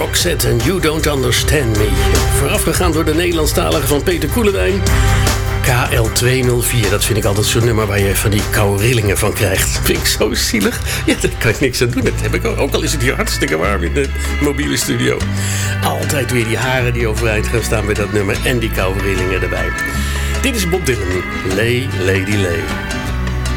Roxette en You Don't Understand Me. Voorafgegaan door de Nederlandstalige van Peter Koelewijn. KL204, dat vind ik altijd zo'n nummer waar je van die koude rillingen van krijgt. Vind ik zo zielig. Ja, daar kan ik niks aan doen. Dat heb ik ook al is het hier hartstikke warm in de mobiele studio. Altijd weer die haren die overeind gaan staan bij dat nummer en die koude rillingen erbij. Dit is Bob Dylan, Lay, Lady Lay.